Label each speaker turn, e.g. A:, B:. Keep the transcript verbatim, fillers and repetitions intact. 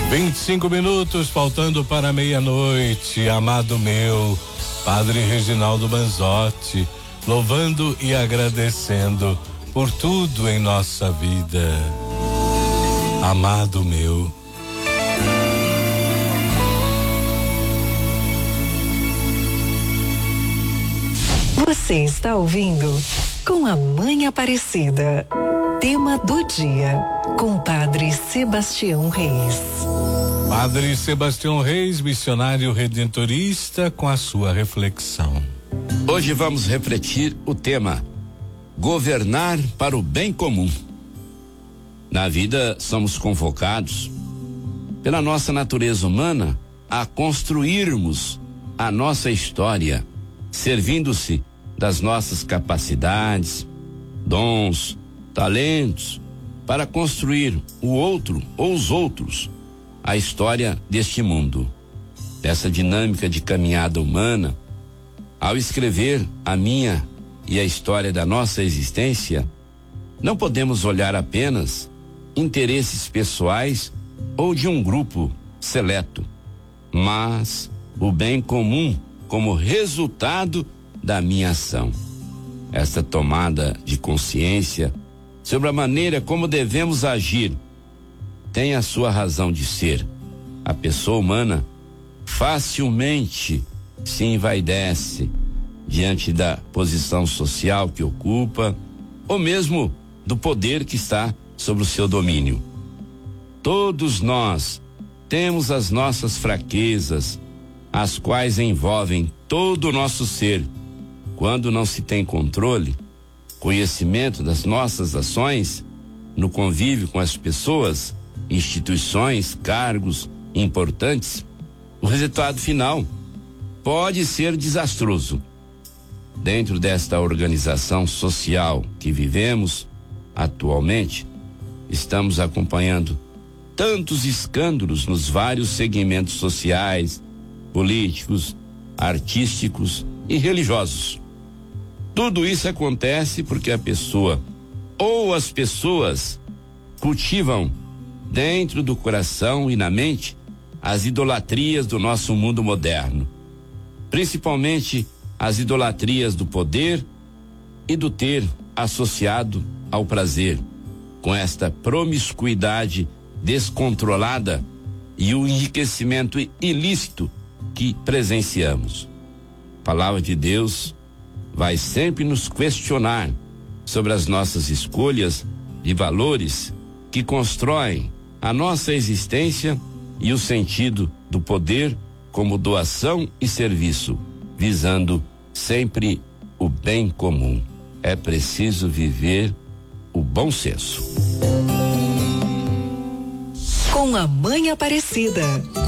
A: vinte e cinco minutos, faltando para meia-noite. Amado meu, Padre Reginaldo Manzotti, louvando e agradecendo por tudo em nossa vida. Amado meu.
B: Você está ouvindo Com a Mãe Aparecida. Tema do dia, com Padre Sebastião Reis.
A: Padre Sebastião Reis, missionário redentorista, com a sua reflexão.
C: Hoje vamos refletir o tema governar para o bem comum. Na vida somos convocados pela nossa natureza humana a construirmos a nossa história, servindo-se das nossas capacidades, dons, talentos, para construir o outro ou os outros, a história deste mundo. Dessa dinâmica de caminhada humana, ao escrever a minha e a história da nossa existência, não podemos olhar apenas interesses pessoais ou de um grupo seleto, mas o bem comum como resultado da minha ação. Esta tomada de consciência sobre a maneira como devemos agir tem a sua razão de ser. A pessoa humana facilmente se envaidece diante da posição social que ocupa, ou mesmo do poder que está sobre o seu domínio. Todos nós temos as nossas fraquezas, as quais envolvem todo o nosso ser. Quando não se tem controle, conhecimento das nossas ações, no convívio com as pessoas, instituições, cargos importantes, o resultado final pode ser desastroso. Dentro desta organização social que vivemos atualmente, estamos acompanhando tantos escândalos nos vários segmentos sociais, políticos, artísticos e religiosos. Tudo isso acontece porque a pessoa ou as pessoas cultivam dentro do coração e na mente as idolatrias do nosso mundo moderno, principalmente as idolatrias do poder e do ter associado ao prazer, com esta promiscuidade descontrolada e o enriquecimento ilícito que presenciamos. A palavra de Deus vai sempre nos questionar sobre as nossas escolhas de valores que constroem a nossa existência e o sentido do poder como doação e serviço, visando sempre o bem comum. É preciso viver o bom senso.
B: Com a Mãe Aparecida,